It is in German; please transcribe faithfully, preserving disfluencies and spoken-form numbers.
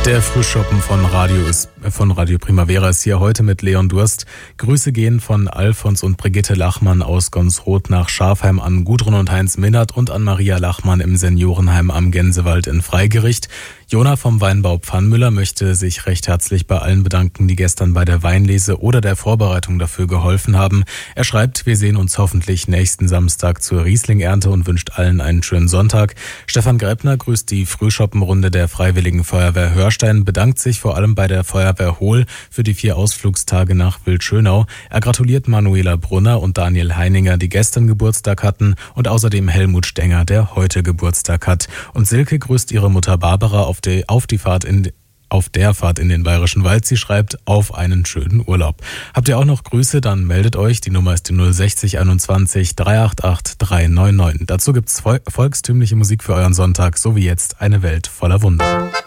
Der Frühschoppen von Radio ist, von Radio Primavera ist hier heute mit Leon Durst. Grüße gehen von Alfons und Brigitte Lachmann aus Gonsroth nach Schafheim an Gudrun und Heinz Minnert und an Maria Lachmann im Seniorenheim am Gänsewald in Freigericht. Jona vom Weinbau Pfannmüller möchte sich recht herzlich bei allen bedanken, die gestern bei der Weinlese oder der Vorbereitung dafür geholfen haben. Er schreibt, wir sehen uns hoffentlich nächsten Samstag zur Riesling-Ernte und wünscht allen einen schönen Sonntag. Stefan Greppner grüßt die Frühschoppenrunde der Freiwilligen Feuerwehr Hörstein, bedankt sich vor allem bei der Feuerwehr Hohl für die vier Ausflugstage nach Wildschönau. Er gratuliert Manuela Brunner und Daniel Heininger, die gestern Geburtstag hatten, und außerdem Helmut Stenger, der heute Geburtstag hat. Und Silke grüßt ihre Mutter Barbara auf die, auf die Fahrt in auf der Fahrt in den Bayerischen Wald. Sie schreibt, auf einen schönen Urlaub. Habt ihr auch noch Grüße? Dann meldet euch. Die Nummer ist die null sechzig einundzwanzig dreihundertachtzig dreihundertneunundneunzig. Dazu gibt's volkstümliche Musik für euren Sonntag, so wie jetzt eine Welt voller Wunder.